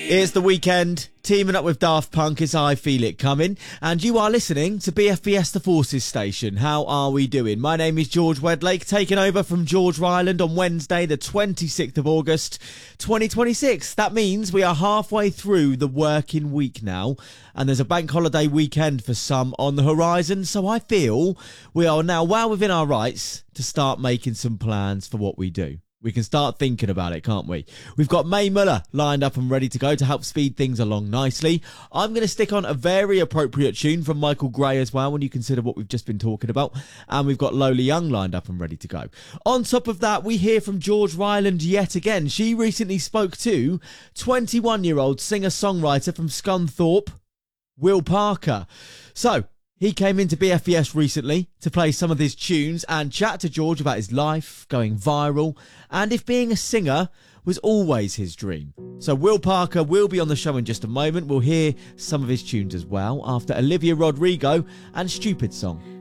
It's the weekend, teaming up with Daft Punk as I Feel It Coming, and you are listening to BFBS The Forces Station. How are we doing? My name is George Wedlake, taking over from George Ryland on Wednesday, the 26th of August, 2026. That means we are halfway through the working week now, and there's a bank holiday weekend for some on the horizon, so I feel we are now well within our rights to start making some plans for what we do. We can start thinking about it, can't we? We've got Mae Muller lined up and ready to go to help speed things along nicely. I'm going to stick on a very appropriate tune from Michael Gray as well when you consider what we've just been talking about. And we've got Lola Young lined up and ready to go. On top of that, we hear from George Ryland yet again. She recently spoke to 21-year-old singer-songwriter from Scunthorpe, Will Parker. So, he came into BFBS recently to play some of his tunes and chat to George about his life, going viral, and if being a singer was always his dream. So Will Parker will be on the show in just a moment. We'll hear some of his tunes as well after Olivia Rodrigo and Stupid Song.